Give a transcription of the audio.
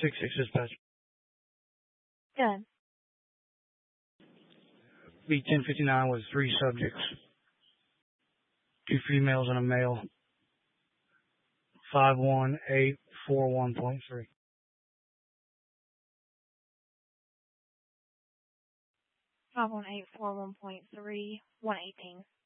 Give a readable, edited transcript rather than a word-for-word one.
6-6 dispatch. Good. B-1059 was 3 subjects. 2 females and a male. 51841.3. 51841.3, 118.